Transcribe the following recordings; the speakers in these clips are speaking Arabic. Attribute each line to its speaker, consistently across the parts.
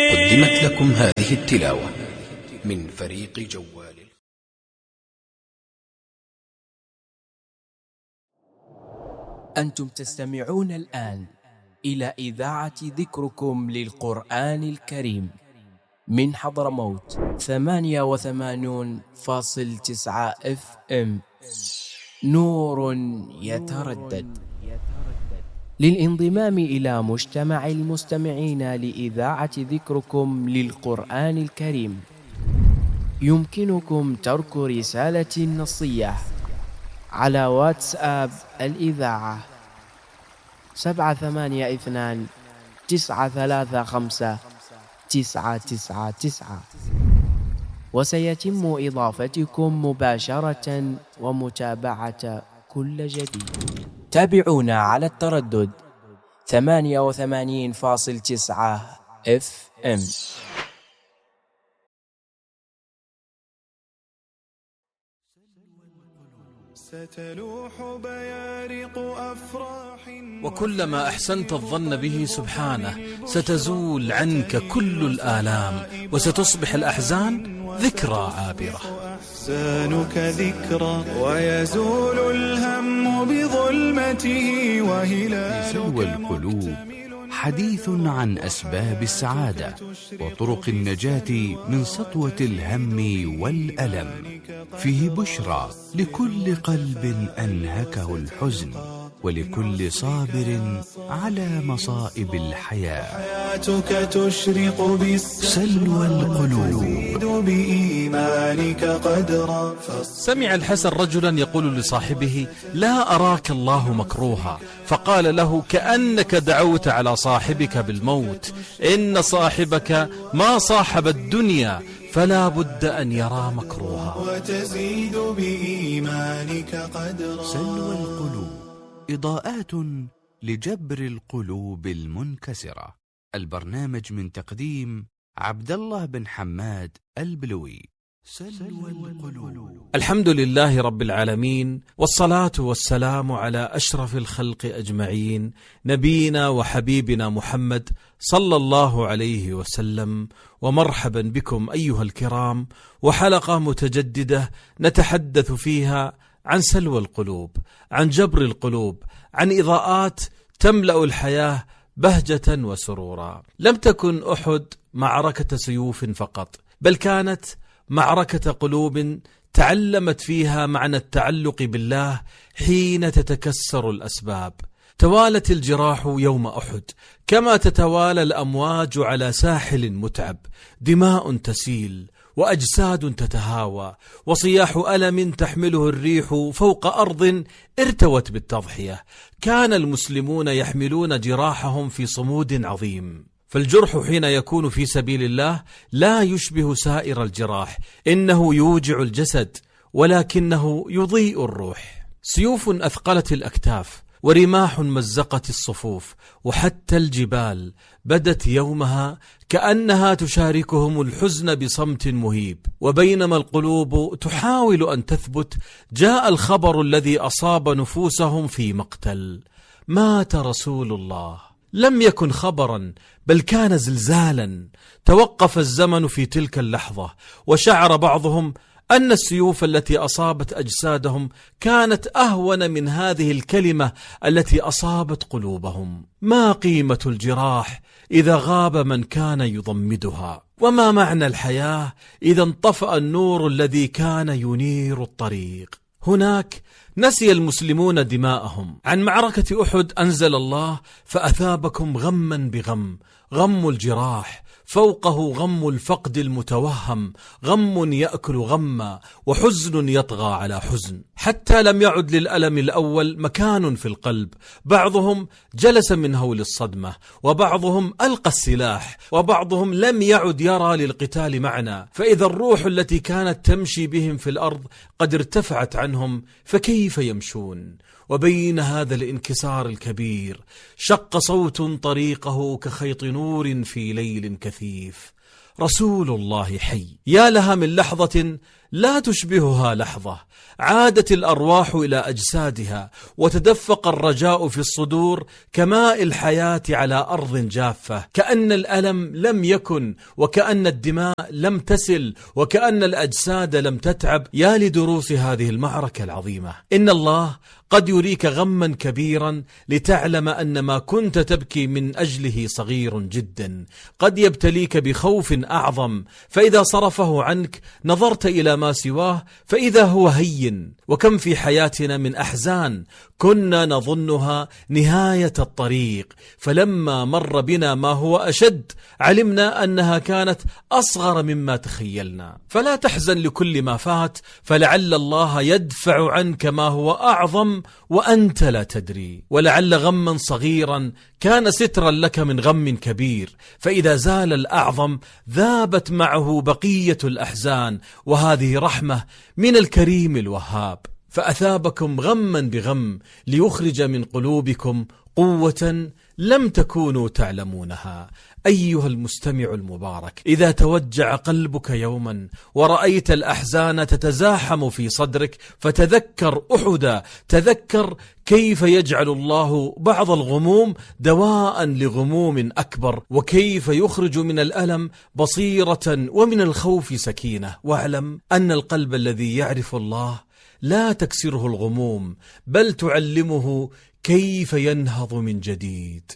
Speaker 1: قدمت لكم هذه التلاوة من فريق جوال.
Speaker 2: أنتم تستمعون الآن إلى إذاعة ذكركم للقرآن الكريم من حضرموت 88.9 FM. نور يتردد. للانضمام إلى مجتمع المستمعين لإذاعة ذكركم للقرآن الكريم يمكنكم ترك رسالة نصية على واتساب الإذاعة 782-935-999، وسيتم إضافتكم مباشرة ومتابعة كل جديد. تابعونا على التردد 88.9 FM.
Speaker 3: ستلوح بيارق أفراح،
Speaker 4: وكلما أحسنت الظن به سبحانه ستزول عنك كل الآلام، وستصبح الأحزان ذكرى عابرة.
Speaker 3: أحزانك ذكرى ويزول الهم بظلمته، وهلالك
Speaker 5: سلوى القلوب حديث عن أسباب السعادة وطرق النجاة من سطوة الهم والألم، فيه بشرى لكل قلب أنهكه الحزن، ولكل صابر على مصائب الحياة.
Speaker 3: حياتك تشرق
Speaker 5: سلوى القلوب
Speaker 3: بإيمانك قدرا.
Speaker 4: سمع الحسن رجلا يقول لصاحبه: لا أراك الله مكروها، فقال له: كأنك دعوت على صاحبك بالموت، إن صاحبك ما صاحب الدنيا، فلا بد أن يرى مكروها.
Speaker 3: وتزيد بإيمانك قدرا.
Speaker 5: سلوى القلوب، إضاءات لجبر القلوب المنكسرة. البرنامج من تقديم عبد الله بن حماد البلوي. سلوى القلوب.
Speaker 4: الحمد لله رب العالمين، والصلاة والسلام على أشرف الخلق أجمعين، نبينا وحبيبنا محمد صلى الله عليه وسلم. ومرحبا بكم أيها الكرام، وحلقة متجددة نتحدث فيها عن سلوى القلوب، عن جبر القلوب، عن إضاءات تملأ الحياة بهجة وسرورا. لم تكن أحد معركة سيوف فقط، بل كانت معركة قلوب تعلمت فيها معنى التعلق بالله حين تتكسر الأسباب. توالت الجراح يوم أحد كما تتوالى الأمواج على ساحل متعب، دماء تسيل وأجساد تتهاوى، وصياح ألم تحمله الريح فوق أرض ارتوت بالتضحية. كان المسلمون يحملون جراحهم في صمود عظيم، فالجرح حين يكون في سبيل الله لا يشبه سائر الجراح، إنه يوجع الجسد ولكنه يضيء الروح. سيوف أثقلت الأكتاف، ورماح مزقت الصفوف، وحتى الجبال بدت يومها كأنها تشاركهم الحزن بصمت مهيب. وبينما القلوب تحاول أن تثبت، جاء الخبر الذي أصاب نفوسهم في مقتل: مات رسول الله. لم يكن خبرا، بل كان زلزالا. توقف الزمن في تلك اللحظة، وشعر بعضهم أن السيوف التي أصابت أجسادهم كانت أهون من هذه الكلمة التي أصابت قلوبهم. ما قيمة الجراح إذا غاب من كان يضمدها؟ وما معنى الحياة إذا انطفأ النور الذي كان ينير الطريق؟ هناك نسي المسلمون دماءهم. عن معركة أحد أنزل الله: فأثابكم غما بغم، غم الجراح فوقه غم الفقد المتوهم، غم يأكل غما، وحزن يطغى على حزن، حتى لم يعد للألم الأول مكان في القلب. بعضهم جلس من هول الصدمة، وبعضهم ألقى السلاح، وبعضهم لم يعد يرى للقتال معنى. فإذا الروح التي كانت تمشي بهم في الأرض قد ارتفعت عنهم، فكيف يمشون؟ وبين هذا الانكسار الكبير شق صوت طريقه كخيط نور في ليل كثيف: رسول الله حي. يا لها من لحظة لا تشبهها لحظة، عادت الأرواح إلى أجسادها وتدفق الرجاء في الصدور كماء الحياة على أرض جافة، كأن الألم لم يكن، وكأن الدماء لم تسل، وكأن الأجساد لم تتعب. يا لدروس هذه المعركة العظيمة. إن الله قد يريك غما كبيرا لتعلم أن ما كنت تبكي من أجله صغير جدا، قد يبتليك بخوف أعظم، فإذا صرفه عنك نظرت إلى ما سواه فإذا هو هين. وكم في حياتنا من أحزان كنا نظنها نهاية الطريق، فلما مر بنا ما هو أشد علمنا أنها كانت أصغر مما تخيلنا. فلا تحزن لكل ما فات، فلعل الله يدفع عنك ما هو أعظم وأنت لا تدري. ولعل غما صغيرا كان سترا لك من غم كبير، فإذا زال الأعظم ذابت معه بقية الأحزان، وهذه رحمة من الكريم الوهاب. فأثابكم غما بغم ليخرج من قلوبكم قوة لم تكونوا تعلمونها. أيها المستمع المبارك، إذا توجع قلبك يوما ورأيت الأحزان تتزاحم في صدرك فتذكر أحدا، تذكر كيف يجعل الله بعض الغموم دواء لغموم أكبر، وكيف يخرج من الألم بصيرة ومن الخوف سكينة. واعلم أن القلب الذي يعرف الله لا تكسره الغموم، بل تعلمه كيف ينهض من جديد.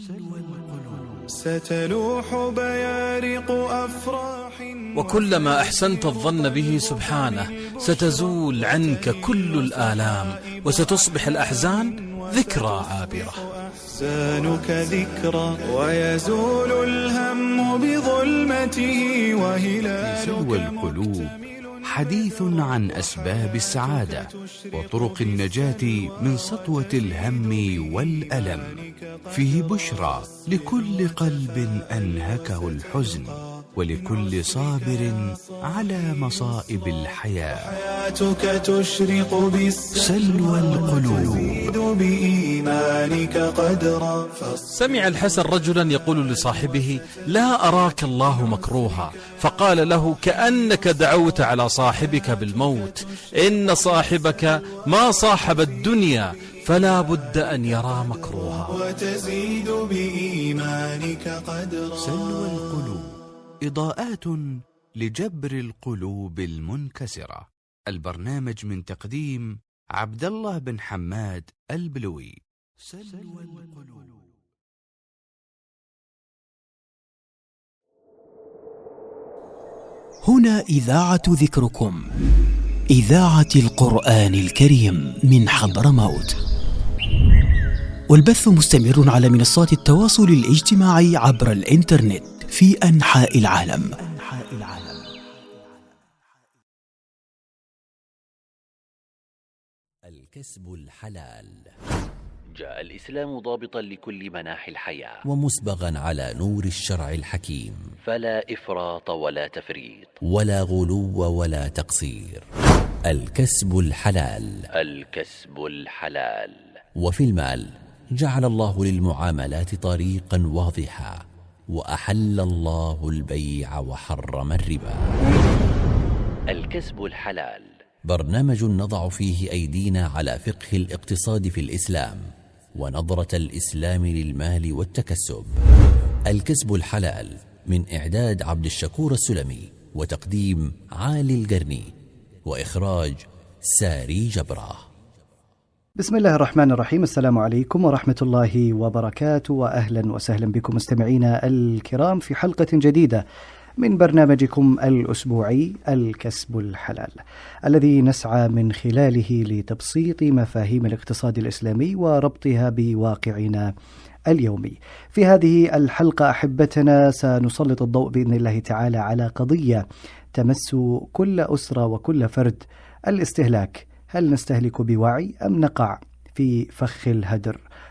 Speaker 3: ستلوح بيارق أفراح،
Speaker 4: وكلما أحسنت الظن به سبحانه ستزول عنك كل الآلام، وستصبح الأحزان ذكرى عابرة.
Speaker 3: أحزانك ذكرى ويزول الهم بظلمته، وهلالك
Speaker 5: سلوى القلوب حديث عن أسباب السعادة وطرق النجاة من سطوة الهم والألم، فيه بشرى لكل قلب أنهكه الحزن، ولكل صابر على مصائب الحياة.
Speaker 3: حياتك تشرق
Speaker 5: سلوى القلوب
Speaker 3: بإيمانك قدرا.
Speaker 4: سمع الحسن رجلا يقول لصاحبه: لا أراك الله مكروها، فقال له: كأنك دعوت على صاحبك بالموت، إن صاحبك ما صاحب الدنيا، فلا بد أن يرى مكروها.
Speaker 3: وتزيد بإيمانك قدرا.
Speaker 5: سلوى القلوب، إضاءات لجبر القلوب المنكسرة. البرنامج من تقديم عبد الله بن حماد البلوي. سلوى القلوب.
Speaker 6: هنا إذاعة ذكركم، إذاعة القرآن الكريم من حضرموت، والبث مستمر على منصات التواصل الاجتماعي عبر الإنترنت في أنحاء العالم.
Speaker 7: الكسب الحلال. جاء الإسلام ضابطا لكل مناحي الحياة ومسبغا على نور الشرع الحكيم، فلا إفراط ولا تفريط ولا غلو ولا تقصير. الكسب الحلال. الكسب الحلال. وفي المال جعل الله للمعاملات طريقا واضحا، وأحل الله البيع وحرم الربا. الكسب الحلال برنامج نضع فيه أيدينا على فقه الاقتصاد في الإسلام ونظرة الإسلام للمال والتكسب. الكسب الحلال من إعداد عبد الشكور السلمي، وتقديم عالي القرني، وإخراج ساري جبرة.
Speaker 8: بسم الله الرحمن الرحيم. السلام عليكم ورحمة الله وبركاته، وأهلا وسهلا بكم مستمعينا الكرام في حلقة جديدة من برنامجكم الأسبوعي الكسب الحلال، الذي نسعى من خلاله لتبسيط مفاهيم الاقتصاد الإسلامي وربطها بواقعنا اليومي. في هذه الحلقة أحبتنا سنسلط الضوء بإذن الله تعالى على قضية تمس كل أسرة وكل فرد: الاستهلاك. هل نستهلك بوعي أم نقع في فخ الهدر؟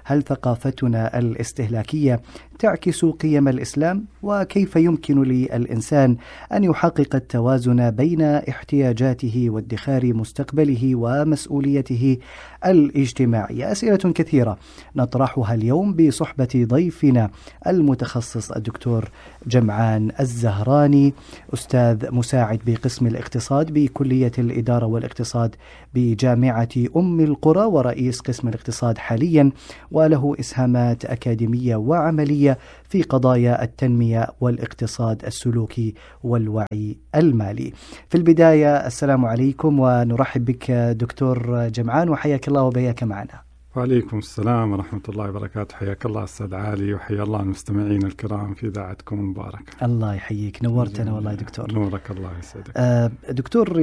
Speaker 8: هل ثقافتنا الاستهلاكية تعكس قيم الإسلام؟ وكيف يمكن للإنسان أن يحقق التوازن بين احتياجاته وادخار مستقبله ومسؤوليته الاجتماعية؟ أسئلة كثيرة نطرحها اليوم بصحبة ضيفنا المتخصص الدكتور جمعان الزهراني، أستاذ مساعد بقسم الاقتصاد بكلية الإدارة والاقتصاد بجامعة أم القرى، ورئيس قسم الاقتصاد حاليا، وله إسهامات أكاديمية وعملية في قضايا التنمية والاقتصاد السلوكي والوعي المالي. في البداية السلام عليكم ونرحب بك دكتور جمعان، وحياك الله وبياك معنا.
Speaker 9: وعليكم السلام ورحمة الله وبركاته. حياك الله أستاذ علي، وحيا الله المستمعين الكرام في إذاعتكم المباركة.
Speaker 8: الله يحييك، نورتنا والله دكتور.
Speaker 9: نورك الله يسعدك.
Speaker 8: دكتور،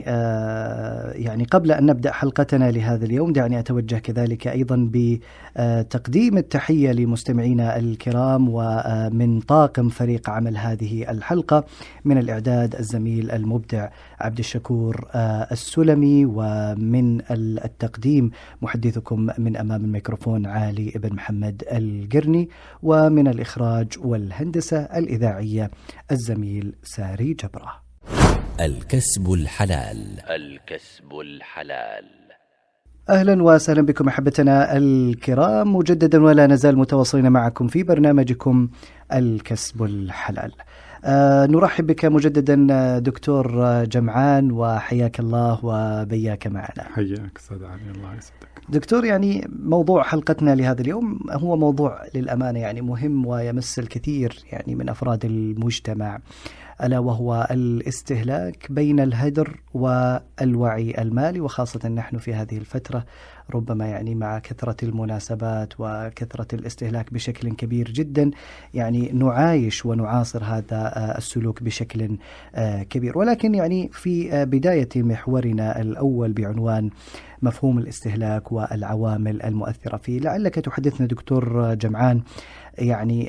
Speaker 8: يعني قبل أن نبدأ حلقتنا لهذا اليوم دعني أتوجه كذلك أيضا بتقديم التحية لمستمعينا الكرام ومن طاقم فريق عمل هذه الحلقة، من الإعداد الزميل المبدع عبد الشكور السلمي، ومن التقديم محدثكم من أمام الميكروفون علي ابن محمد القرني، ومن الإخراج والهندسة الإذاعية الزميل ساري جبرة.
Speaker 7: الكسب الحلال.
Speaker 10: الكسب الحلال.
Speaker 8: أهلا وسهلا بكم أحبتنا الكرام مجددا، ولا نزال متواصلين معكم في برنامجكم الكسب الحلال. نرحب بك مجددا دكتور جمعان، وحياك الله وبياك معنا.
Speaker 9: حياك أستاذ علي، الله يسعدك.
Speaker 8: دكتور، يعني موضوع حلقتنا لهذا اليوم هو موضوع للأمانة يعني مهم ويمس الكثير يعني من أفراد المجتمع، ألا وهو الاستهلاك بين الهدر والوعي المالي، وخاصة نحن في هذه الفترة ربما يعني مع كثرة المناسبات وكثرة الاستهلاك بشكل كبير جدا، يعني نعايش ونعاصر هذا السلوك بشكل كبير. ولكن يعني في بداية محورنا الأول بعنوان مفهوم الاستهلاك والعوامل المؤثرة فيه، لعلك تحدثنا دكتور جمعان يعني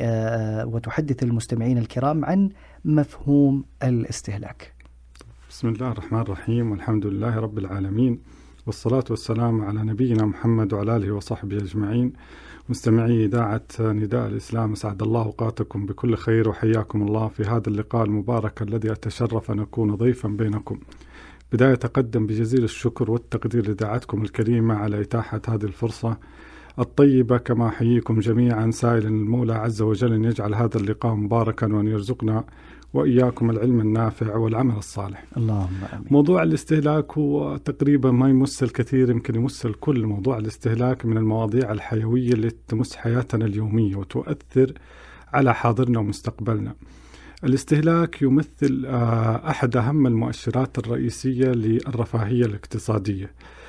Speaker 8: وتحدث المستمعين الكرام عن مفهوم الاستهلاك.
Speaker 9: بسم الله الرحمن الرحيم، والحمد لله رب العالمين، والصلاة والسلام على نبينا محمد وعلى آله وصحبه أجمعين. مستمعي إذاعة نداء الإسلام، أسعد الله أوقاتكم بكل خير، وحياكم الله في هذا اللقاء المبارك الذي أتشرف أن أكون ضيفا بينكم. بداية أقدم بجزيل الشكر والتقدير لإذاعتكم الكريمة على إتاحة هذه الفرصة الطيبة، كما أحييكم جميعا سائلا المولى عز وجل أن يجعل هذا اللقاء مباركا، وأن يرزقنا وإياكم العلم النافع والعمل الصالح.
Speaker 8: اللهم آمين.
Speaker 9: موضوع الاستهلاك هو تقريبا ما يمس الكثير، يمكن يمس الكل. موضوع الاستهلاك من المواضيع الحيوية اللي تمس حياتنا اليومية وتؤثر على حاضرنا ومستقبلنا. الاستهلاك يمثل أحد أهم المؤشرات الرئيسية للرفاهية الاقتصادية،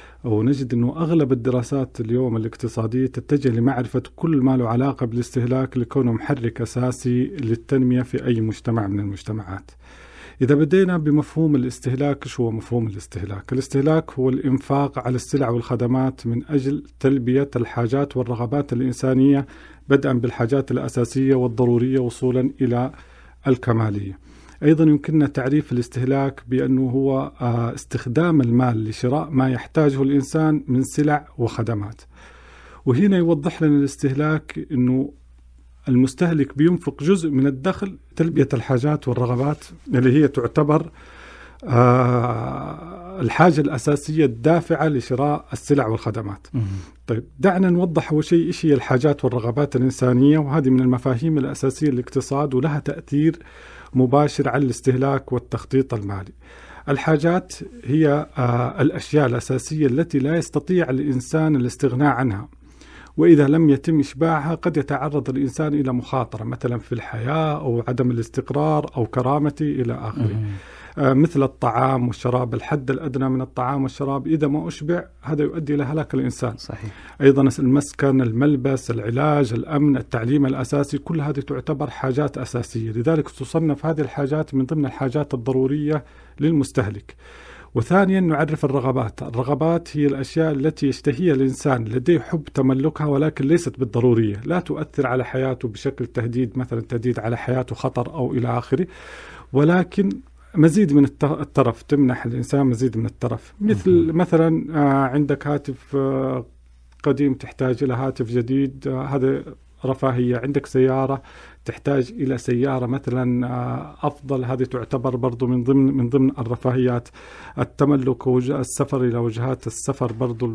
Speaker 9: ونجد أنه أغلب الدراسات اليوم الاقتصادية تتجه لمعرفة كل ما له علاقة بالاستهلاك لكونه محرك أساسي للتنمية في أي مجتمع من المجتمعات. إذا بدينا بمفهوم الاستهلاك، شو هو مفهوم الاستهلاك؟ الاستهلاك هو الإنفاق على السلع والخدمات من أجل تلبية الحاجات والرغبات الإنسانية، بدءا بالحاجات الأساسية والضرورية وصولا إلى الكمالية. أيضا يمكننا تعريف الاستهلاك بأنه هو استخدام المال لشراء ما يحتاجه الإنسان من سلع وخدمات. وهنا يوضح لنا الاستهلاك أنه المستهلك بينفق جزء من الدخل تلبية الحاجات والرغبات اللي هي تعتبر الحاجة الأساسية الدافعة لشراء السلع والخدمات. طيب دعنا نوضح أول شيء إيش هي الحاجات والرغبات الإنسانية، وهذه من المفاهيم الأساسية للاقتصاد ولها تأثير مباشر على الاستهلاك والتخطيط المالي. الحاجات هي الأشياء الأساسية التي لا يستطيع الإنسان الاستغناء عنها، وإذا لم يتم إشباعها قد يتعرض الإنسان إلى مخاطرة مثلا في الحياة أو عدم الاستقرار أو كرامته إلى آخره. مثل الطعام والشراب، الحد الأدنى من الطعام والشراب إذا ما أشبع هذا يؤدي إلى هلاك الإنسان.
Speaker 8: صحيح.
Speaker 9: أيضا المسكن، الملبس، العلاج، الأمن، التعليم الأساسي، كل هذه تعتبر حاجات أساسية، لذلك تصنف هذه الحاجات من ضمن الحاجات الضرورية للمستهلك. وثانيا نعرف الرغبات. الرغبات هي الأشياء التي يشتهيها الإنسان، لديه حب تملكها ولكن ليست بالضرورية، لا تؤثر على حياته بشكل تهديد، مثلا تهديد على حياته، خطر أو إلى آخره، ولكن مزيد من الترف، تمنح الإنسان مزيد من الترف. مثل مثلا عندك هاتف قديم تحتاج إلى هاتف جديد، هذا رفاهية. عندك سيارة تحتاج إلى سيارة مثلا أفضل، هذه تعتبر برضو من ضمن الرفاهيات. التملك والسفر إلى وجهات السفر، برضو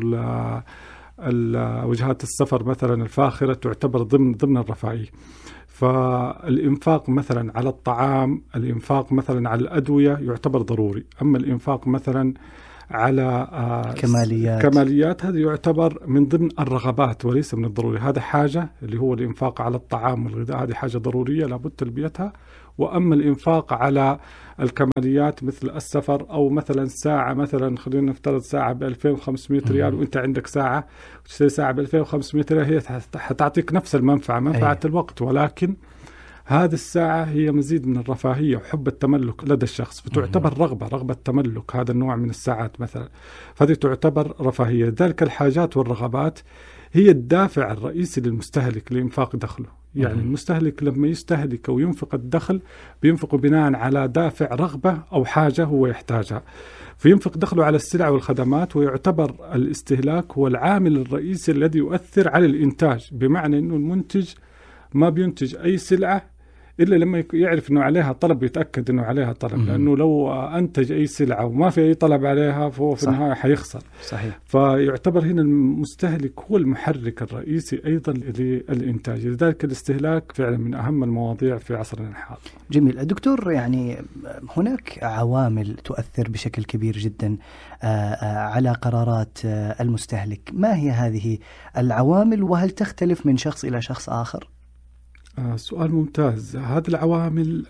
Speaker 9: وجهات السفر مثلا الفاخرة تعتبر ضمن الرفاهية. فالإنفاق مثلا على الطعام، الإنفاق مثلا على الأدوية يعتبر ضروري. أما الإنفاق مثلا على كماليات هذا يعتبر من ضمن الرغبات وليس من الضروري. هذا حاجة اللي هو الإنفاق على الطعام والغذاء، هذه حاجة ضرورية لابد تلبيتها. وأما الإنفاق على الكماليات مثل السفر أو مثلا ساعة، مثلا خلينا نفترض ساعة ب2500 ريال وإنت عندك ساعة وتشتري ساعة ب2500 ريال، هي حتعطيك نفس المنفعة، منفعة الوقت، ولكن هذه الساعة هي مزيد من الرفاهية وحب التملك لدى الشخص، فتعتبر رغبة تملك هذا النوع من الساعات مثلا، فهذه تعتبر رفاهية. ذلك الحاجات والرغبات هي الدافع الرئيسي للمستهلك لإنفاق دخله. يعني المستهلك لما يستهلك أو ينفق الدخل بينفق بناء على دافع رغبة أو حاجة هو يحتاجها، فينفق دخله على السلع والخدمات. ويعتبر الاستهلاك هو العامل الرئيسي الذي يؤثر على الإنتاج، بمعنى أنه المنتج ما بينتج أي سلعة إلا لما يعرف أنه عليها طلب، يتأكد أنه عليها طلب، لأنه لو أنتج أي سلعة وما في أي طلب عليها فهو في النهاية حيخسر.
Speaker 8: صحيح.
Speaker 9: فيعتبر هنا المستهلك هو المحرك الرئيسي أيضا للإنتاج، لذلك الاستهلاك فعلا من أهم المواضيع في عصرنا الحاضر.
Speaker 8: جميل. دكتور، يعني هناك عوامل تؤثر بشكل كبير جدا على قرارات المستهلك، ما هي هذه العوامل وهل تختلف من شخص إلى شخص آخر؟
Speaker 9: سؤال ممتاز. هذه العوامل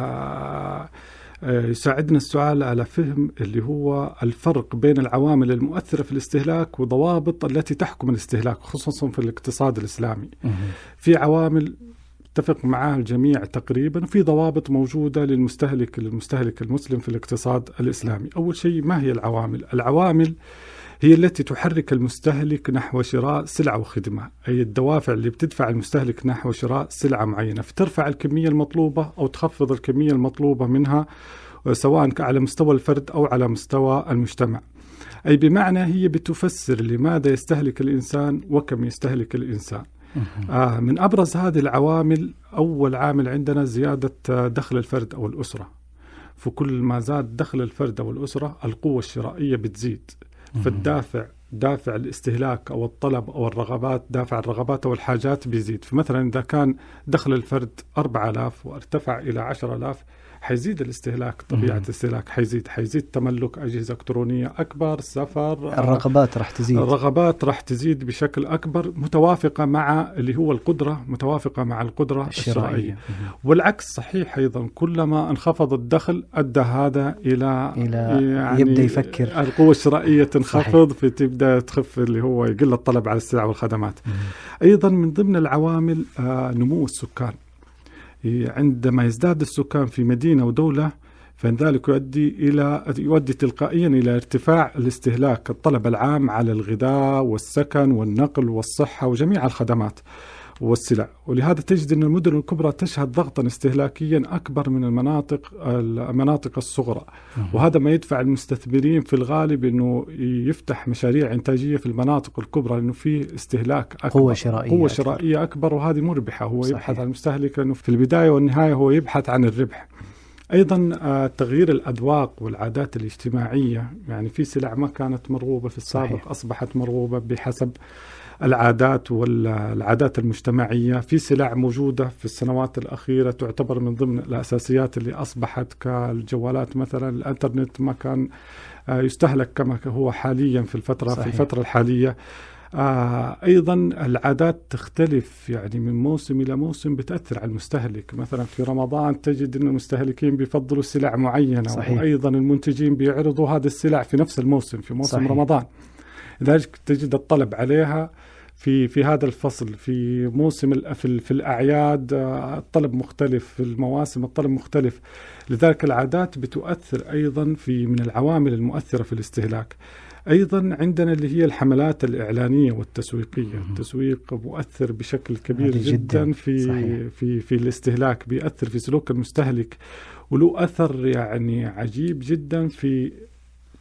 Speaker 9: يساعدنا السؤال على فهم اللي هو الفرق بين العوامل المؤثرة في الاستهلاك وضوابط التي تحكم الاستهلاك، خصوصا في الاقتصاد الإسلامي. في عوامل اتفق معها الجميع تقريبا، في ضوابط موجودة للمستهلك المسلم في الاقتصاد الإسلامي. أول شيء، ما هي العوامل؟ العوامل هي التي تحرك المستهلك نحو شراء سلعة وخدمة، أي الدوافع اللي بتدفع المستهلك نحو شراء سلعة معينة، فترفع الكمية المطلوبة أو تخفض الكمية المطلوبة منها، سواء على مستوى الفرد أو على مستوى المجتمع. أي بمعنى هي بتفسر لماذا يستهلك الإنسان وكم يستهلك الإنسان. من أبرز هذه العوامل، أول عامل عندنا زيادة دخل الفرد أو الأسرة. فكل ما زاد دخل الفرد أو الأسرة القوة الشرائية بتزيد، فالدافع دافع الاستهلاك أو الطلب أو الرغبات، دافع الرغبات أو الحاجات بيزيد. فمثلا إذا كان دخل الفرد 4000 وارتفع إلى 10,000 حيزيد الاستهلاك، طبيعة الاستهلاك حيزيد تملك أجهزة إلكترونية أكبر، سفر، الرغبات راح تزيد بشكل أكبر، متوافقة مع اللي هو متوافقة مع القدرة الشرائية. والعكس صحيح أيضا، كلما انخفض الدخل أدى هذا إلى
Speaker 8: يعني يبدأ يفكر
Speaker 9: القوة الشرائية تنخفض، فتبدأ تخف اللي هو يقل الطلب على السلع والخدمات. أيضا من ضمن العوامل نمو السكان. عندما يزداد السكان في مدينة ودولة فإن ذلك يؤدي تلقائيا إلى ارتفاع الاستهلاك، الطلب العام على الغذاء والسكن والنقل والصحة وجميع الخدمات والسلع. ولهذا تجد أن المدن الكبرى تشهد ضغطا استهلاكيا أكبر من المناطق الصغرى، وهذا ما يدفع المستثمرين في الغالب أنه يفتح مشاريع إنتاجية في المناطق الكبرى، لأنه فيه استهلاك أكبر، قوة شرائية أكبر، وهذه مربحة. هو يبحث عن المستهلك لأنه في البداية والنهاية هو يبحث عن الربح. أيضا تغيير الأذواق والعادات الاجتماعية، يعني في سلع ما كانت مرغوبة في السابق أصبحت مرغوبة بحسب العادات والعادات المجتمعية. في سلع موجودة في السنوات الأخيرة تعتبر من ضمن الأساسيات اللي أصبحت كالجوالات مثلا، الإنترنت ما كان يستهلك كما هو حاليا في الفترة الحالية. أيضا العادات تختلف، يعني من موسم إلى موسم بتأثر على المستهلك. مثلا في رمضان تجد أن المستهلكين بيفضلوا سلع معينة، وأيضا المنتجين بيعرضوا هذه السلع في نفس الموسم، في موسم رمضان، لذلك تجد الطلب عليها في هذا الفصل. في موسم في الأعياد الطلب مختلف، في المواسم الطلب مختلف. لذلك العادات بتؤثر أيضا من العوامل المؤثرة في الاستهلاك. أيضا عندنا اللي هي الحملات الإعلانية والتسويقية. التسويق مؤثر بشكل كبير جدا في الاستهلاك، بيأثر في سلوك المستهلك، وله أثر يعني عجيب جدا في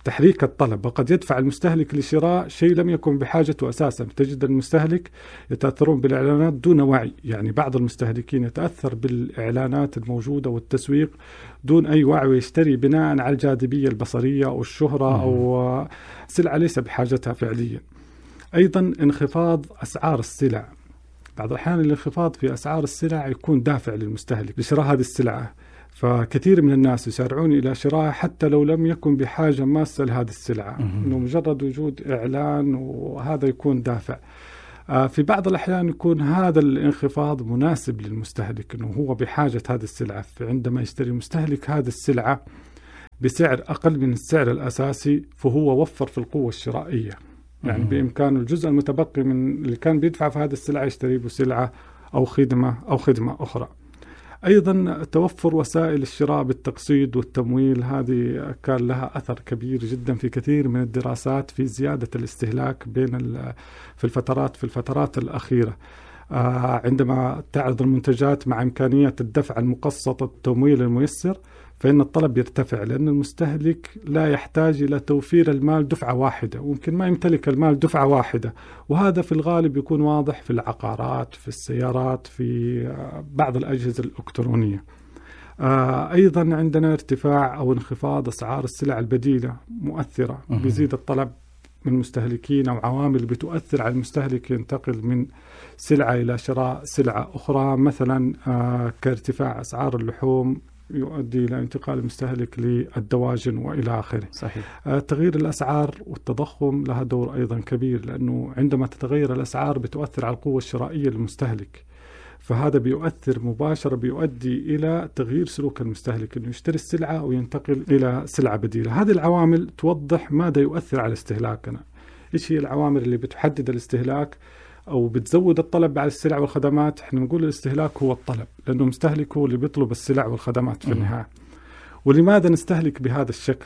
Speaker 9: تحريك الطلب، وقد يدفع المستهلك لشراء شيء لم يكن بحاجته أساسا. تجد المستهلك يتأثرون بالإعلانات دون وعي، يعني بعض المستهلكين يتأثر بالإعلانات الموجودة والتسويق دون أي وعي، ويشتري بناء على الجاذبية البصرية أو الشهرة أو سلعة ليس بحاجتها فعليا. أيضا انخفاض أسعار السلع، بعض الأحيان الانخفاض في أسعار السلع يكون دافع للمستهلك لشراء هذه السلعة، فكثير من الناس يسارعون إلى شرائها حتى لو لم يكن بحاجة ماسة لهذه السلعة، إنه مجرد وجود إعلان وهذا يكون دافع. في بعض الأحيان يكون هذا الانخفاض مناسب للمستهلك، إنه هو بحاجة هذه السلعة، فعندما يشتري المستهلك هذه السلعة بسعر أقل من السعر الأساسي فهو وفر في القوة الشرائية، يعني بإمكانه الجزء المتبقي من اللي كان بيدفع في هذه السلعة يشتري له سلعة أو خدمة أخرى. أيضا توفر وسائل الشراء بالتقسيط والتمويل، هذه كان لها أثر كبير جدا في كثير من الدراسات في زيادة الاستهلاك في الفترات الأخيرة. عندما تعرض المنتجات مع إمكانية الدفع المقسط والتمويل الميسر فإن الطلب يرتفع، لأن المستهلك لا يحتاج إلى توفير المال دفعة واحدة، ويمكن ما يمتلك المال دفعة واحدة، وهذا في الغالب يكون واضح في العقارات، في السيارات، في بعض الأجهزة الإلكترونية. أيضا عندنا ارتفاع أو انخفاض أسعار السلع البديلة مؤثرة، بيزيد الطلب من المستهلكين أو عوامل بتؤثر على المستهلك ينتقل من سلعة إلى شراء سلعة أخرى، مثلا كارتفاع أسعار اللحوم يؤدي إلى انتقال المستهلك للدواجن وإلى آخره.
Speaker 8: صحيح.
Speaker 9: تغيير الأسعار والتضخم لها دور أيضا كبير، لأنه عندما تتغير الأسعار بتؤثر على القوة الشرائية للمستهلك، فهذا بيؤثر مباشرة، بيؤدي إلى تغيير سلوك المستهلك، إنه يشتري السلعة أو ينتقل إلى سلعة بديلة. هذه العوامل توضح ماذا يؤثر على استهلاكنا. إيش هي العوامل اللي بتحدد الاستهلاك أو بتزود الطلب على السلع والخدمات؟ إحنا نقول الاستهلاك هو الطلب، لأنه المستهلك هو اللي بيطلب السلع والخدمات في النهاية. ولماذا نستهلك بهذا الشكل؟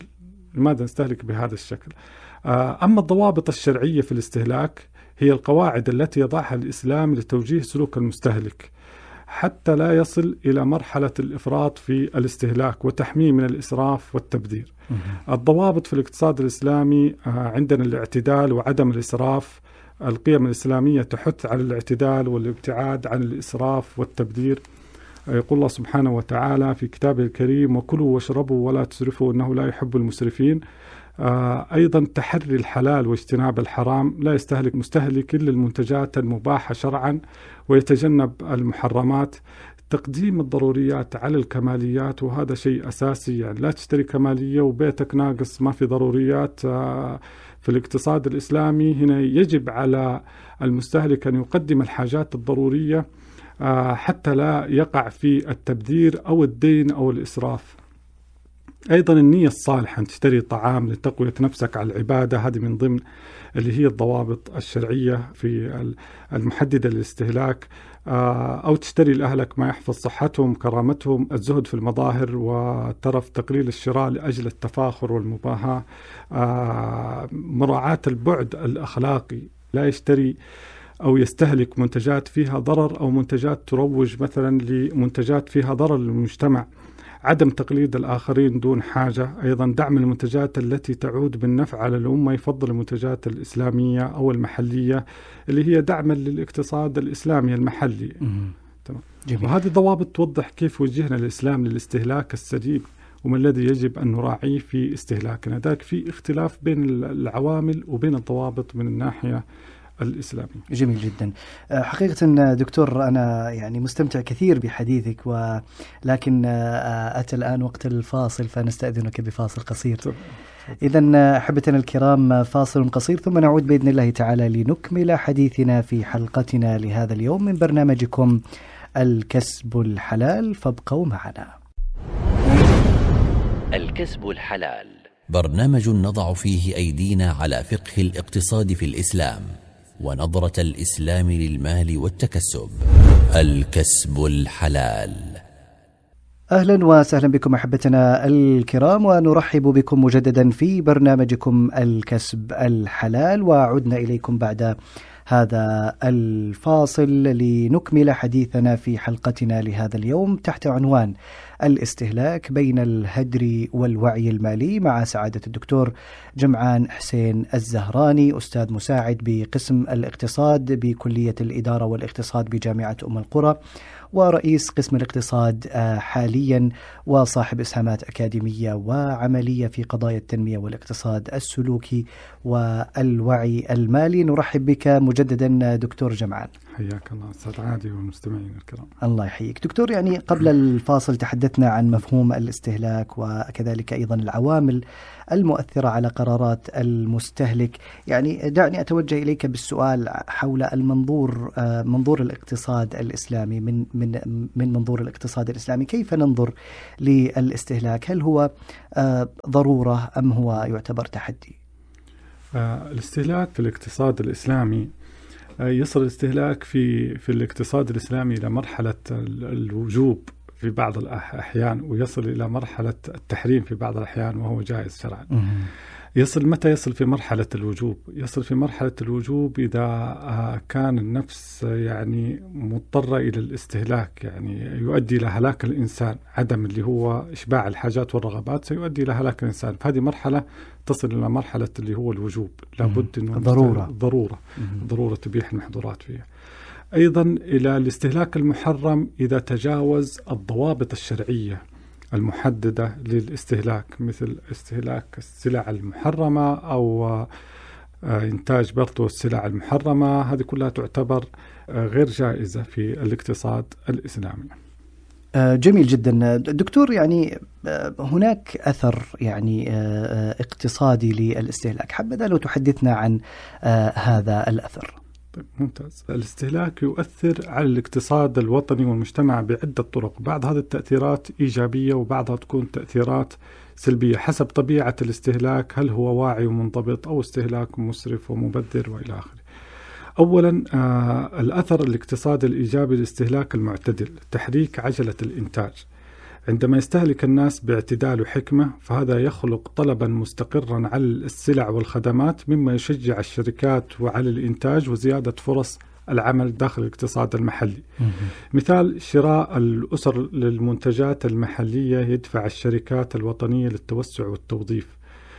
Speaker 9: أما الضوابط الشرعية في الاستهلاك هي القواعد التي يضعها الإسلام لتوجيه سلوك المستهلك حتى لا يصل إلى مرحلة الإفراط في الاستهلاك وتحميه من الإسراف والتبذير. الضوابط في الاقتصاد الإسلامي عندنا الاعتدال وعدم الإسراف. القيم الإسلامية تحث على الاعتدال والابتعاد عن الإسراف والتبذير. يقول الله سبحانه وتعالى في كتابه الكريم: وكلوا واشربوا ولا تسرفوا إنه لا يحب المسرفين. أيضا تحري الحلال واجتناب الحرام، لا يستهلك مستهلك إلا المنتجات المباحة شرعا ويتجنب المحرمات. تقديم الضروريات على الكماليات، وهذا شيء أساسي، يعني لا تشتري كمالية وبيتك ناقص ما في ضروريات. في الاقتصاد الإسلامي هنا يجب على المستهلك أن يقدم الحاجات الضرورية حتى لا يقع في التبذير أو الدين أو الإسراف. أيضا النية الصالحة، أن تشتري طعام لتقوية نفسك على العبادة، هذه من ضمن اللي هي الضوابط الشرعية في المحددة للاستهلاك. أو تشتري لأهلك ما يحفظ صحتهم كرامتهم. الزهد في المظاهر وترف تقليل الشراء لأجل التفاخر والمباهاة. مراعاة البعد الأخلاقي، لا يشتري أو يستهلك منتجات فيها ضرر أو منتجات تروج مثلا لمنتجات فيها ضرر للمجتمع. عدم تقليد الآخرين دون حاجة. أيضا دعم المنتجات التي تعود بالنفع على الأمة، يفضل المنتجات الإسلامية أو المحلية اللي هي دعما للاقتصاد الإسلامي المحلي. تمام. وهذه ضوابط توضح كيف وجهنا الإسلام للاستهلاك السليم وما الذي يجب أن نراعيه في استهلاكنا. ذاك في اختلاف بين العوامل وبين الضوابط من الناحية الإسلامي.
Speaker 8: جميل جدا. حقيقة دكتور أنا يعني مستمتع كثير بحديثك، ولكن أتى الآن وقت الفاصل، فنستأذنك بفاصل قصير. إذن أحبتنا الكرام، فاصل قصير ثم نعود بإذن الله تعالى لنكمل حديثنا في حلقتنا لهذا اليوم من برنامجكم الكسب الحلال، فابقوا معنا.
Speaker 10: الكسب الحلال،
Speaker 7: برنامج نضع فيه أيدينا على فقه الاقتصاد في الإسلام ونظرة الإسلام للمال والتكسب. الكسب الحلال.
Speaker 8: أهلا وسهلا بكم أحبتنا الكرام، ونرحب بكم مجددا في برنامجكم الكسب الحلال، وعدنا إليكم بعد هذا الفاصل لنكمل حديثنا في حلقتنا لهذا اليوم تحت عنوان الاستهلاك بين الهدر والوعي المالي مع سعادة الدكتور جمعان حسين الزهراني، أستاذ مساعد بقسم الاقتصاد بكلية الإدارة والاقتصاد بجامعة أم القرى، ورئيس قسم الاقتصاد حاليا، وصاحب إسهامات أكاديمية وعملية في قضايا التنمية والاقتصاد السلوكي والوعي المالي. نرحب بك مجددا دكتور جمعان.
Speaker 9: حياك الله أستاذ عادي والمستمعين الكرام.
Speaker 8: الله يحييك دكتور. يعني قبل الفاصل تحدثنا عن مفهوم الاستهلاك وكذلك أيضا العوامل المؤثرة على قرارات المستهلك. يعني دعني أتوجه إليك بالسؤال حول منظور الاقتصاد الإسلامي. من منظور الاقتصاد الإسلامي كيف ننظر للاستهلاك؟ هل هو ضرورة أم هو يعتبر تحدي؟
Speaker 9: الاستهلاك في الاقتصاد الإسلامي يصل الاستهلاك في الاقتصاد الإسلامي إلى مرحلة الوجوب في بعض الأحيان، ويصل إلى مرحلة التحريم في بعض الأحيان وهو جائز شرعا. متى يصل في مرحلة الوجوب؟ يصل في مرحلة الوجوب إذا كان النفس يعني مضطرة إلى الاستهلاك، يعني يؤدي إلى هلاك الإنسان. عدم اللي هو إشباع الحاجات والرغبات سيؤدي إلى هلاك الإنسان، فهذه مرحلة تصل إلى مرحلة اللي هو الوجوب، لابد أنه ضرورة تبيح المحظورات فيها. أيضا إلى الاستهلاك المحرم إذا تجاوز الضوابط الشرعية المحددة للاستهلاك، مثل استهلاك السلع المحرمة أو إنتاج برضو السلع المحرمة، هذه كلها تعتبر غير جائزة في الاقتصاد الإسلامي.
Speaker 8: جميل جدا دكتور. يعني هناك أثر يعني اقتصادي للاستهلاك، حبذا لو تحدثنا عن هذا الأثر.
Speaker 9: ممتاز. الاستهلاك يؤثر على الاقتصاد الوطني والمجتمع بعدة طرق، بعض هذه التأثيرات إيجابية وبعضها تكون تأثيرات سلبية حسب طبيعة الاستهلاك، هل هو واعي ومنضبط أو استهلاك مسرف ومبذر وإلى آخره. أولا الأثر الاقتصادي الإيجابي للاستهلاك المعتدل، تحريك عجلة الإنتاج. عندما يستهلك الناس باعتدال وحكمة فهذا يخلق طلبا مستقرا على السلع والخدمات، مما يشجع الشركات وعلى الإنتاج وزيادة فرص العمل داخل الاقتصاد المحلي. مثال شراء الأسر للمنتجات المحلية يدفع الشركات الوطنية للتوسع والتوظيف.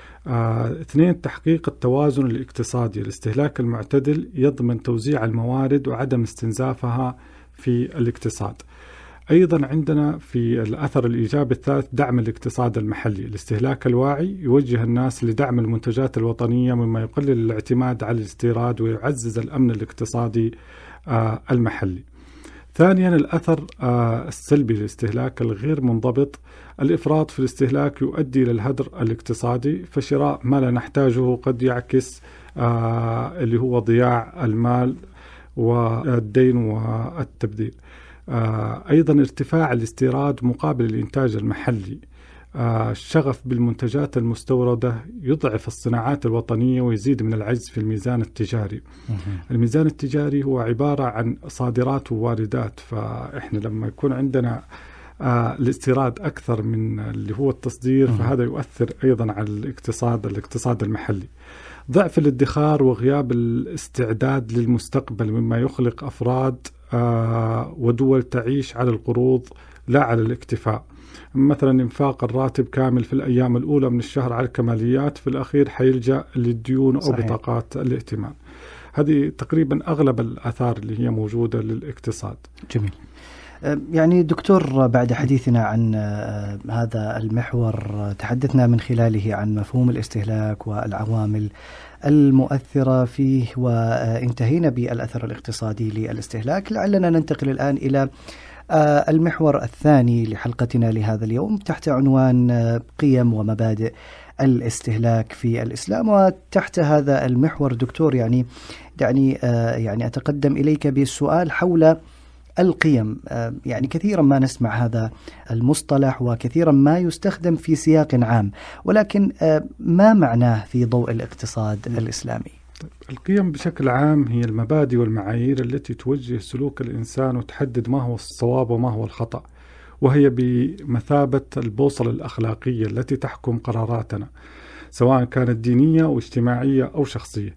Speaker 9: 2 تحقيق التوازن الاقتصادي. الاستهلاك المعتدل يضمن توزيع الموارد وعدم استنزافها في الاقتصاد. أيضا عندنا في الأثر الإيجابي الثالث دعم الاقتصاد المحلي. الاستهلاك الواعي يوجه الناس لدعم المنتجات الوطنية، مما يقلل الاعتماد على الاستيراد ويعزز الأمن الاقتصادي المحلي. ثانيا الأثر السلبي للاستهلاك الغير منضبط. الإفراط في الاستهلاك يؤدي إلى الهدر الاقتصادي، فشراء ما لا نحتاجه قد يعكس اللي هو ضياع المال والدين والتبذير. أيضا ارتفاع الاستيراد مقابل الإنتاج المحلي. الشغف بالمنتجات المستوردة يضعف الصناعات الوطنية ويزيد من العجز في الميزان التجاري. الميزان التجاري هو عبارة عن صادرات وواردات، فإحنا لما يكون عندنا الاستيراد أكثر من اللي هو التصدير فهذا يؤثر أيضا على الاقتصاد المحلي. ضعف الادخار وغياب الاستعداد للمستقبل، مما يخلق أفراد ودول تعيش على القروض لا على الاكتفاء. مثلا انفاق الراتب كامل في الأيام الأولى من الشهر على الكماليات، في الأخير حيلجأ للديون أو بطاقات الائتمان. هذه تقريبا أغلب الآثار اللي هي موجودة للاقتصاد.
Speaker 8: جميل. يعني دكتور بعد حديثنا عن هذا المحور تحدثنا من خلاله عن مفهوم الاستهلاك والعوامل المؤثرة فيه، وانتهينا بالأثر الاقتصادي للاستهلاك. لعلنا ننتقل الآن إلى المحور الثاني لحلقتنا لهذا اليوم تحت عنوان قيم ومبادئ الاستهلاك في الإسلام. وتحت هذا المحور دكتور يعني أتقدم إليك بالسؤال حول القيم. يعني كثيرا ما نسمع هذا المصطلح وكثيرا ما يستخدم في سياق عام، ولكن ما معناه في ضوء الاقتصاد الإسلامي؟
Speaker 9: القيم بشكل عام هي المبادئ والمعايير التي توجه سلوك الإنسان وتحدد ما هو الصواب وما هو الخطأ، وهي بمثابة البوصلة الأخلاقية التي تحكم قراراتنا سواء كانت دينية أو اجتماعية أو شخصية.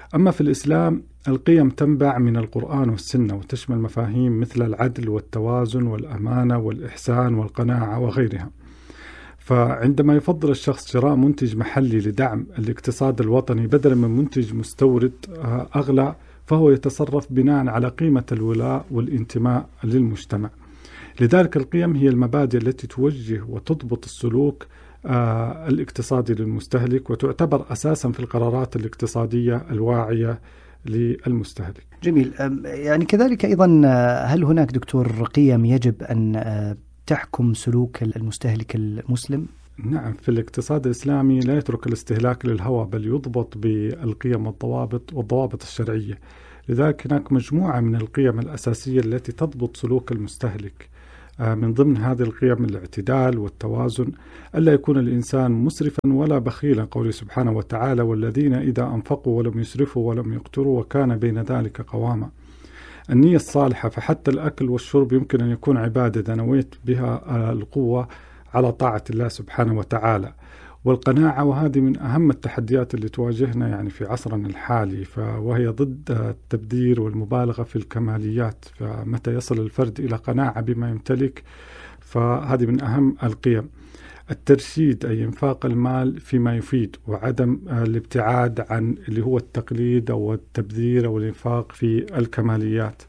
Speaker 9: أما في الإسلام القيم تنبع من القرآن والسنة، وتشمل مفاهيم مثل العدل والتوازن والأمانة والإحسان والقناعة وغيرها. فعندما يفضل الشخص شراء منتج محلي لدعم الاقتصاد الوطني بدلا من منتج مستورد أغلى، فهو يتصرف بناء على قيمة الولاء والانتماء للمجتمع. لذلك القيم هي المبادئ التي توجه وتضبط السلوك الاقتصادي للمستهلك، وتعتبر أساسا في القرارات الاقتصادية الواعية للمستهلك.
Speaker 8: جميل. يعني كذلك أيضا هل هناك دكتور قيم يجب أن تحكم سلوك المستهلك المسلم؟
Speaker 9: نعم، في الاقتصاد الإسلامي لا يترك الاستهلاك للهوى، بل يضبط بالقيم والضوابط الشرعية. لذلك هناك مجموعة من القيم الأساسية التي تضبط سلوك المستهلك. من ضمن هذه القيم الاعتدال والتوازن، ألا يكون الإنسان مسرفا ولا بخيلا، قوله سبحانه وتعالى: والذين إذا أنفقوا ولم يسرفوا ولم يقتروا وكان بين ذلك قواما. النية الصالحة، فحتى الأكل والشرب يمكن أن يكون عبادة إذا نويت بها القوة على طاعة الله سبحانه وتعالى. والقناعة، وهذه من أهم التحديات اللي تواجهنا يعني في عصرنا الحالي، وهي ضد التبذير والمبالغة في الكماليات. فمتى يصل الفرد إلى قناعة بما يمتلك، فهذه من أهم القيم. الترشيد، أي إنفاق المال فيما يفيد، وعدم الابتعاد عن اللي هو التقليد أو التبذير أو الإنفاق في الكماليات.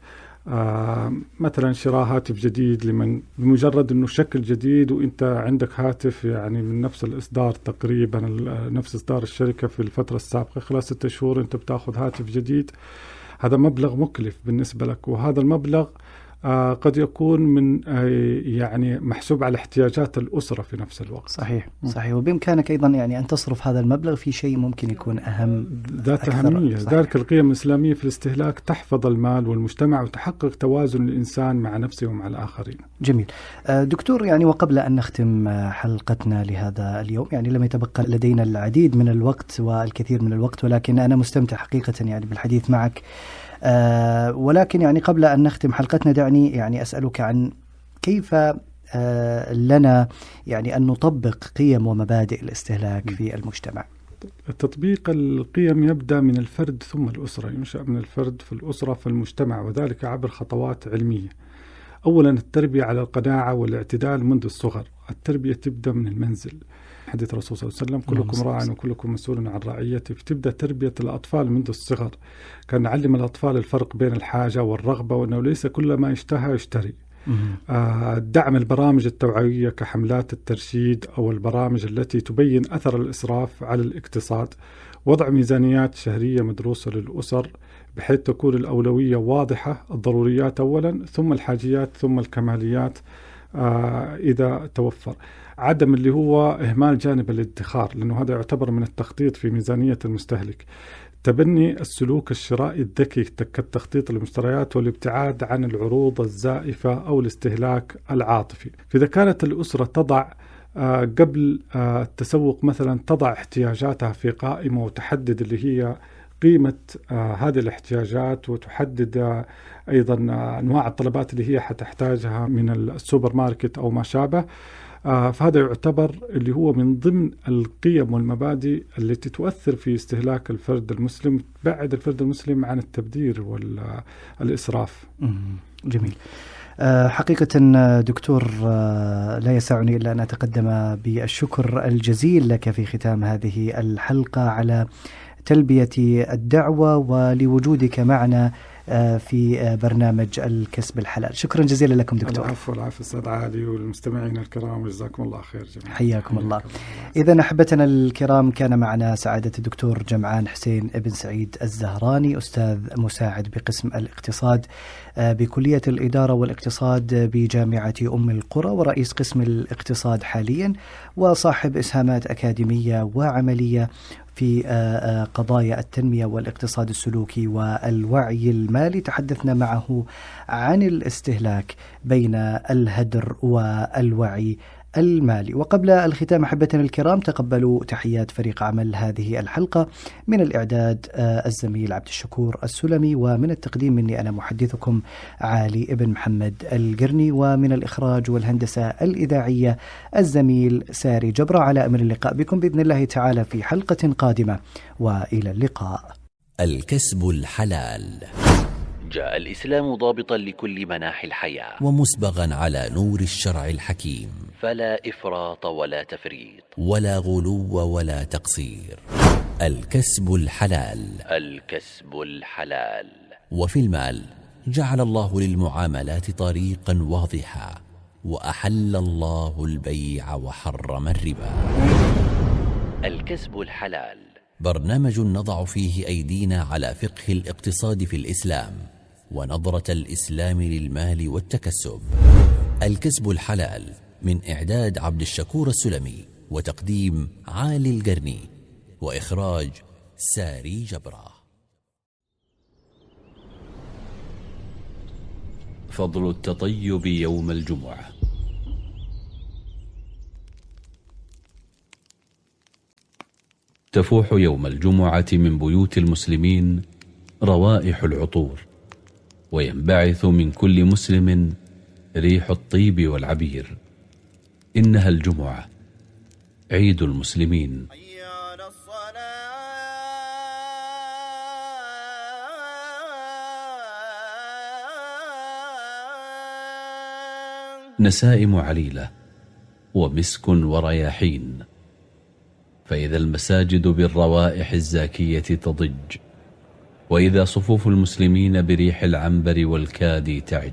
Speaker 9: مثلا شراء هاتف جديد لمن بمجرد أنه شكل جديد وإنت عندك هاتف يعني من نفس الإصدار تقريبا، نفس إصدار الشركة في الفترة السابقة، خلال 6 شهور أنت بتأخذ هاتف جديد. هذا مبلغ مكلف بالنسبة لك، وهذا المبلغ قد يكون من يعني محسوب على احتياجات الأسرة في نفس الوقت.
Speaker 8: صحيح. وبإمكانك أيضا يعني أن تصرف هذا المبلغ في شيء ممكن يكون أهم،
Speaker 9: ذات أهمية. ذلك القيم الإسلامية في الاستهلاك تحفظ المال والمجتمع وتحقق توازن الإنسان مع نفسه ومع الآخرين.
Speaker 8: جميل. دكتور، يعني وقبل أن نختم حلقتنا لهذا اليوم، يعني لم يتبقى لدينا العديد من الوقت والكثير من الوقت، ولكن أنا مستمتع حقيقة يعني بالحديث معك. ولكن يعني قبل أن نختم حلقتنا دعني يعني أسألك عن كيف لنا يعني أن نطبق قيم ومبادئ الاستهلاك في المجتمع.
Speaker 9: تطبيق القيم يبدأ من الفرد ثم الأسرة، ينشأ من الفرد في الأسرة في المجتمع، وذلك عبر خطوات علمية. أولا التربية على القناعة والاعتدال منذ الصغر. التربية تبدأ من المنزل. حديث الرسول صلى الله عليه وسلم: كلكم راع وكلكم مسؤول عن رعيته. فتبدأ تربية الأطفال منذ الصغر. كان نعلم الأطفال الفرق بين الحاجة والرغبة، وأنه ليس كل ما يشتهى يشتري. دعم البرامج التوعوية كحملات الترشيد أو البرامج التي تبين أثر الإسراف على الاقتصاد. وضع ميزانيات شهرية مدروسة للأسر بحيث تكون الأولوية واضحة، الضروريات أولا ثم الحاجيات ثم الكماليات إذا توفر. عدم اللي هو إهمال جانب الادخار، لأنه هذا يعتبر من التخطيط في ميزانية المستهلك. تبني السلوك الشرائي الذكي كالتخطيط للمشتريات والابتعاد عن العروض الزائفة أو الاستهلاك العاطفي. فإذا كانت الأسرة تضع قبل التسوق مثلا تضع احتياجاتها في قائمة وتحدد اللي هي قيمة هذه الاحتياجات، وتحدد أيضا أنواع الطلبات اللي هي حتحتاجها من السوبر ماركت أو ما شابه، فهذا يعتبر اللي هو من ضمن القيم والمبادئ التي تؤثر في استهلاك الفرد المسلم، تبعد الفرد المسلم عن التبذير والإسراف.
Speaker 8: جميل. حقيقة دكتور لا يسعني إلا أن أتقدم بالشكر الجزيل لك في ختام هذه الحلقة على تلبية الدعوة ولوجودك معنا في برنامج الكسب الحلال. شكرا جزيلا لكم دكتور.
Speaker 9: العفو أستاذ علي والمستمعين الكرام، وجزاكم الله خير جميعا.
Speaker 8: حياكم الله. إذن أحبتنا الكرام، كان معنا سعادة الدكتور جمعان حسين ابن سعيد الزهراني، أستاذ مساعد بقسم الاقتصاد بكلية الإدارة والاقتصاد بجامعة أم القرى، ورئيس قسم الاقتصاد حاليا، وصاحب إسهامات أكاديمية وعملية في قضايا التنمية والاقتصاد السلوكي والوعي المالي. تحدثنا معه عن الاستهلاك بين الهدر والوعي المالي. وقبل الختام أحبتنا الكرام، تقبلوا تحيات فريق عمل هذه الحلقة، من الإعداد الزميل عبد الشكور السلمي، ومن التقديم مني أنا محدثكم علي ابن محمد القرني، ومن الإخراج والهندسة الإذاعية الزميل ساري جبرة. على أمر اللقاء بكم بإذن الله تعالى في حلقة قادمة، وإلى اللقاء.
Speaker 7: الكسب الحلال.
Speaker 10: جاء الإسلام ضابطا لكل مناحي الحياة
Speaker 7: ومسبغا على نور الشرع الحكيم،
Speaker 10: فلا إفراط ولا تفريط
Speaker 7: ولا غلو ولا تقصير. الكسب الحلال.
Speaker 10: الكسب الحلال.
Speaker 7: وفي المال جعل الله للمعاملات طريقا واضحا، وأحل الله البيع وحرم الربا.
Speaker 10: الكسب الحلال
Speaker 7: برنامج نضع فيه أيدينا على فقه الاقتصاد في الإسلام ونظرة الإسلام للمال والتكسب. الكسب الحلال من إعداد عبد الشكور السلمي، وتقديم عالي القرني، وإخراج ساري جبرة.
Speaker 11: فضل التطيب يوم الجمعة. تفوح يوم الجمعة من بيوت المسلمين روائح العطور، وينبعث من كل مسلم ريح الطيب والعبير. إنها الجمعة، عيد المسلمين. نسائم عليلة ومسك ورياحين، فإذا المساجد بالروائح الزاكية تضج، وإذا صفوف المسلمين بريح العنبر والكادي تعج.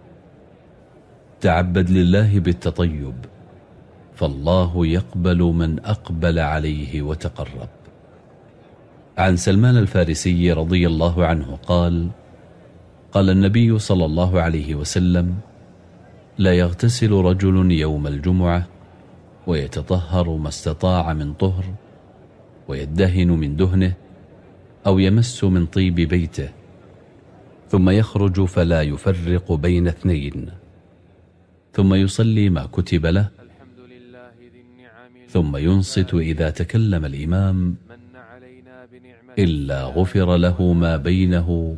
Speaker 11: تعبد لله بالتطيب، فالله يقبل من أقبل عليه وتقرب. عن سلمان الفارسي رضي الله عنه قال: قال النبي صلى الله عليه وسلم: لا يغتسل رجل يوم الجمعة ويتطهر ما استطاع من طهر، ويدهن من دهنه، أو يمس من طيب بيته، ثم يخرج فلا يفرق بين اثنين، ثم يصلي ما كتب له، ثم ينصت إذا تكلم الإمام، إلا غفر له ما بينه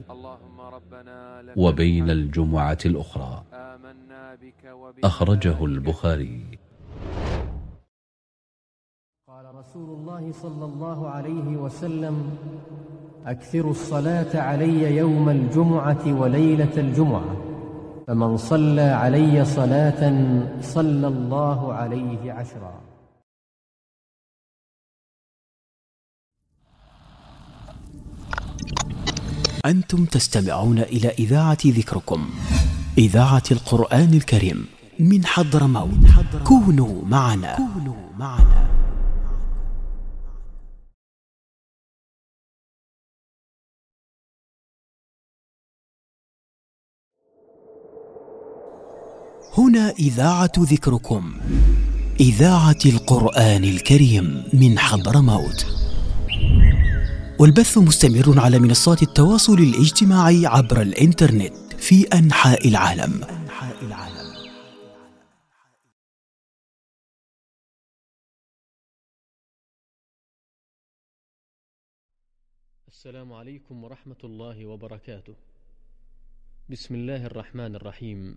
Speaker 11: وبين الجمعة الأخرى. أخرجه البخاري.
Speaker 12: قال رسول الله صلى الله عليه وسلم: أكثروا الصلاة علي يوم الجمعة وليلة الجمعة، فمن صلى علي صلاة صلى الله عليه 10.
Speaker 6: أنتم تستمعون إلى إذاعة ذكركم، إذاعة القرآن الكريم من حضرموت. كونوا معنا. هنا إذاعة ذكركم، إذاعة القرآن الكريم من حضرموت، والبث مستمر على منصات التواصل الاجتماعي عبر الإنترنت في أنحاء العالم.
Speaker 13: السلام عليكم ورحمة الله وبركاته. بسم الله الرحمن الرحيم.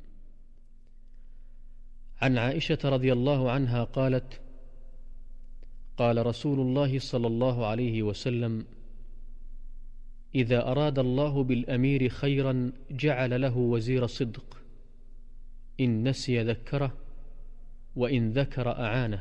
Speaker 13: عن عائشة رضي الله عنها قالت: قال رسول الله صلى الله عليه وسلم: إذا أراد الله بالأمير خيرا جعل له وزير صدق، إن نسي ذكره، وإن ذكر أعانه،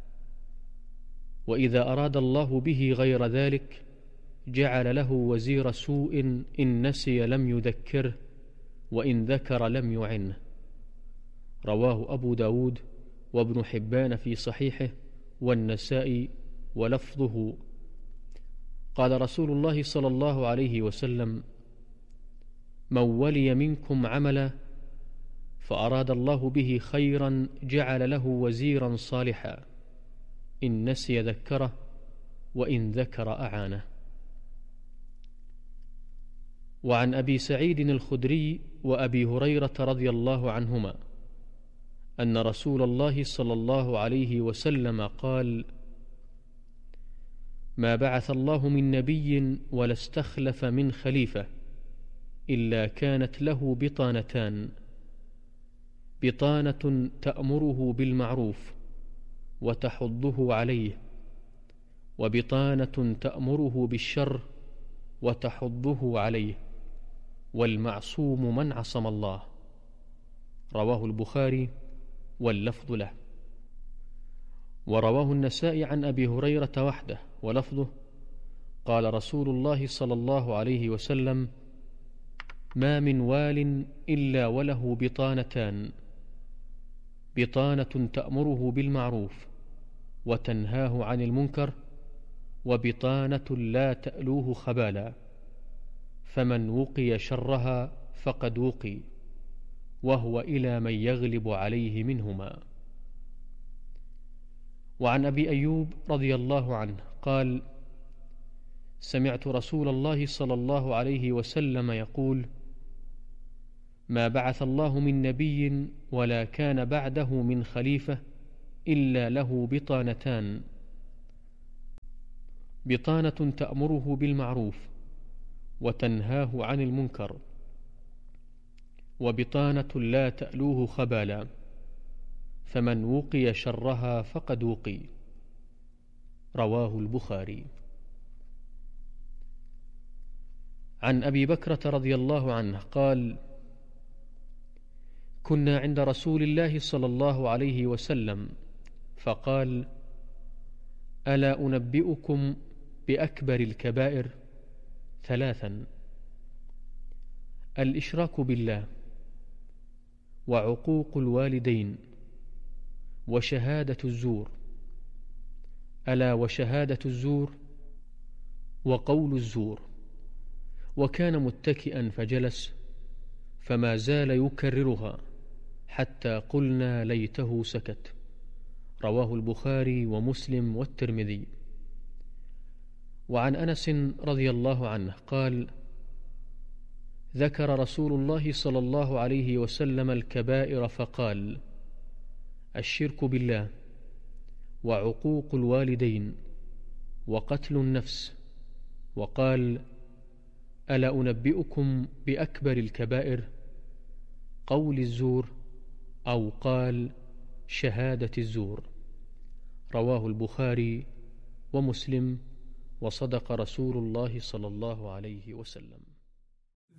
Speaker 13: وإذا أراد الله به غير ذلك جعل له وزير سوء، إن نسي لم يذكره، وإن ذكر لم يعنه. رواه أبو داود وابن حبان في صحيحه، والنسائي، ولفظه: قال رسول الله صلى الله عليه وسلم: من ولي منكم عملا فأراد الله به خيرا جعل له وزيرا صالحا، إن نسي ذكره، وإن ذكر أعانه. وعن أبي سعيد الخدري وأبي هريرة رضي الله عنهما أن رسول الله صلى الله عليه وسلم قال: ما بعث الله من نبي ولا استخلف من خليفة إلا كانت له بطانتان: بطانة تأمره بالمعروف وتحضه عليه، وبطانة تأمره بالشر وتحضه عليه، والمعصوم من عصم الله. رواه البخاري واللفظ له. ورواه النسائي عن أبي هريرة وحده ولفظه: قال رسول الله صلى الله عليه وسلم: ما من وال إلا وله بطانتان، بطانة تأمره بالمعروف وتنهاه عن المنكر، وبطانة لا تألوه خبالا، فمن وقي شرها فقد وقي، وهو إلى من يغلب عليه منهما. وعن أبي أيوب رضي الله عنه قال: سمعت رسول الله صلى الله عليه وسلم يقول: ما بعث الله من نبي ولا كان بعده من خليفة إلا له بطانتان، بطانة تأمره بالمعروف وتنهاه عن المنكر، وبطانة لا تألوه خبالا، فمن وقي شرها فقد وقي. رواه البخاري. عن أبي بكرة رضي الله عنه قال: كنا عند رسول الله صلى الله عليه وسلم فقال: ألا أنبئكم بأكبر الكبائر؟ 3: الإشراك بالله، وعقوق الوالدين، وشهادة الزور. ألا وشهادة الزور وقول الزور. وكان متكئا فجلس، فما زال يكررها حتى قلنا ليته سكت. رواه البخاري ومسلم والترمذي. وعن أنس رضي الله عنه قال: ذكر رسول الله صلى الله عليه وسلم الكبائر فقال: الشرك بالله، وعقوق الوالدين، وقتل النفس. وقال: ألا أنبئكم بأكبر الكبائر؟ قول الزور، أو قال شهادة الزور. رواه البخاري ومسلم، وصدق رسول الله صلى الله عليه وسلم.